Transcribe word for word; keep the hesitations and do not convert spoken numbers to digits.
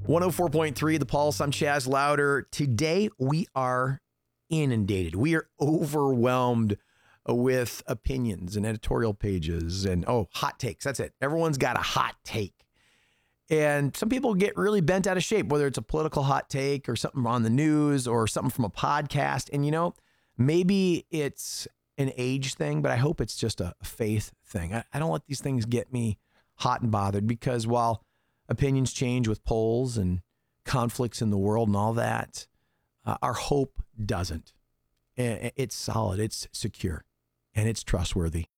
one oh four point three, The Pulse. I'm Chaz Louder. Today, we are inundated. We are overwhelmed with opinions and editorial pages and, oh, hot takes. That's it. Everyone's got a hot take. And some people get really bent out of shape, whether it's a political hot take or something on the news or something from a podcast. And, you know, maybe it's an age thing, but I hope it's just a faith thing. I, I don't let these things get me hot and bothered, because while opinions change with polls and conflicts in the world and all that, uh, our hope doesn't. It's solid, it's secure, and it's trustworthy.